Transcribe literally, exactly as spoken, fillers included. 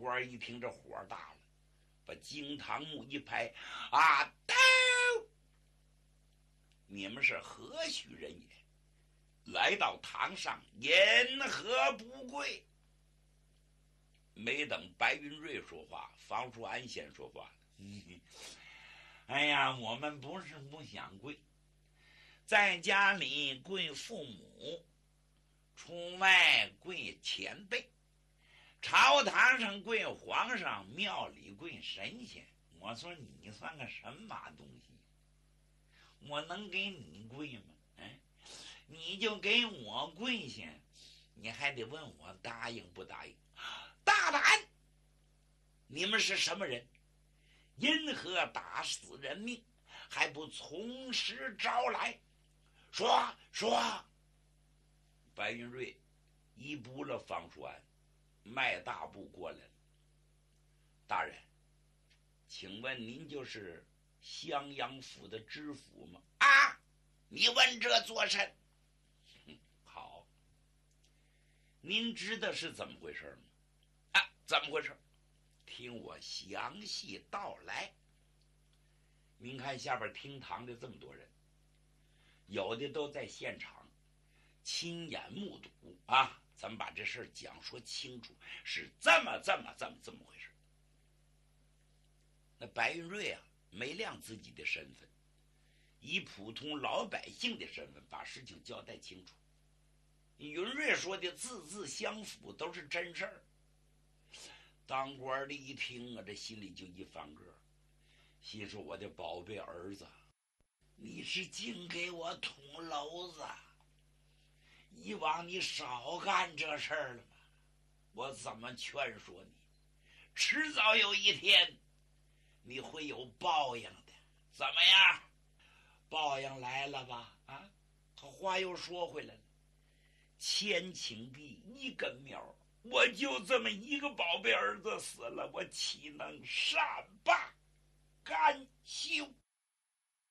官儿一听这火大了，把惊堂木一拍，啊，刀！你们是何许人也？来到堂上，因何不跪？没等白云瑞说话，方叔安先说话了。哎呀，我们不是不想跪，在家里跪父母，出外跪前辈，朝堂上跪皇上，庙里跪神仙。我说你算个什么东西？我能给你跪吗？哎，你就给我跪下，你还得问我答应不答应？大胆！你们是什么人？因何打死人命，还不从实招来？说说！白云瑞一步了方叔安，迈大步过来了。大人，请问您就是襄阳府的知府吗？啊，你问这作甚？好，您知道是怎么回事吗？啊，怎么回事？听我详细道来。您看下边听堂的这么多人，有的都在现场亲眼目睹啊，咱们把这事讲说清楚，是这么这么这么这么回事。那白云瑞啊，没亮自己的身份，以普通老百姓的身份把事情交代清楚。云瑞说的字字相符，都是真事儿。当官的一听啊，这心里就一翻个，心说我的宝贝儿子，你是净给我捅娄子，以往你少干这事儿了吗？我怎么劝说你，迟早有一天你会有报应的。怎么样？报应来了吧？啊，可话又说回来了，千顷地一根苗，我就这么一个宝贝儿子死了，我岂能善罢甘休？